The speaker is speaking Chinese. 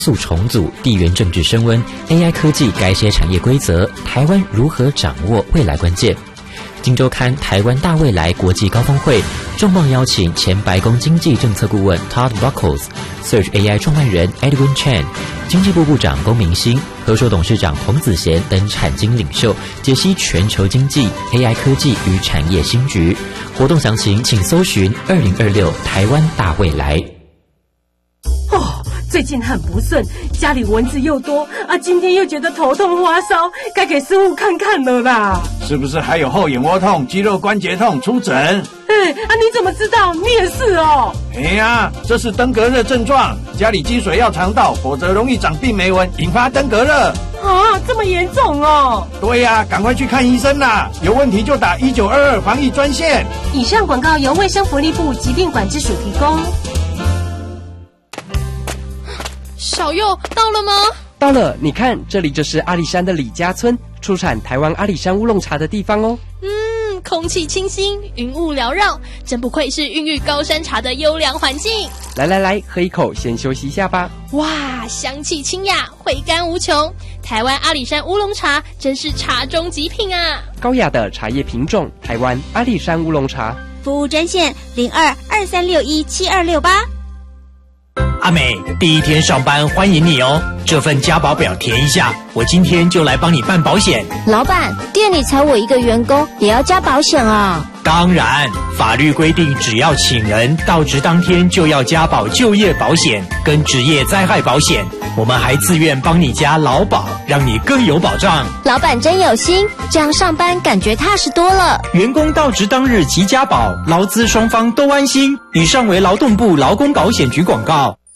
速重组、地缘政治升温、AI 科技改写产业规则，台湾如何掌握未来关键？今周刊台湾大未来国际高峰会重磅邀请前白宫经济政策顾问 Todd Buckles、Search AI 创办人 Edwin Chen、经济部部长龚明鑫、和硕董事长彭子贤等产经领袖，解析全球经济、AI 科技与产业新局。活动详情请搜寻2026台湾大未来。 最近很不顺，家里蚊子又多啊，今天又觉得头痛发烧，该给师傅看看了啦。 是不是还有后眼窝痛、肌肉关节痛？出诊。 你怎么知道？你也是哦。 这是登革热症状，家里积水要肠道，否则容易长病媒蚊，引发登革热。 这么严重哦？ 对呀，赶快去看医生啦！有问题就打1922防疫专线。 以上广告由卫生福利部疾病管制署提供。 小佑到了吗？ 到了，你看，这里就是阿里山的李家村，出产台湾阿里山乌龙茶的地方哦。 空气清新，云雾缭绕，真不愧是孕育高山茶的优良环境。 来，喝一口，先休息一下吧。 哇，香气清雅，回甘无穷。台湾阿里山乌龙茶真是茶中极品啊！ 高雅的茶叶品种，台湾阿里山乌龙茶。 服务专线0223617268。 阿美，第一天上班欢迎你哦！这份家保表填一下，我今天就来帮你办保险。 老板，店里才我一个员工，也要加保险啊？ 当然，法律规定只要请人到职当天就要加保就业保险跟职业灾害保险，我们还自愿帮你加劳保，让你更有保障。 老板真有心，这样上班感觉踏实多了。 员工到职当日即加保，劳资双方都安心。以上为劳动部劳工保险局广告。